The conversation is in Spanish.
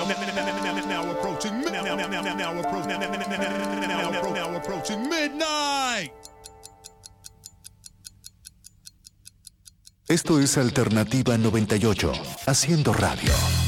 approaching midnight. Esto es Alternativa 98, haciendo radio.